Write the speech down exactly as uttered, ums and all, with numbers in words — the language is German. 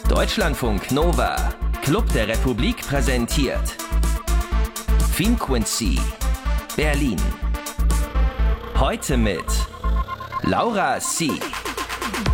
Deutschlandfunk Nova, Club der Republik präsentiert Finquency, Berlin. Heute mit Laura C.